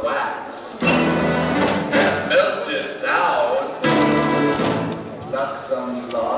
wax and melt it down like some lava.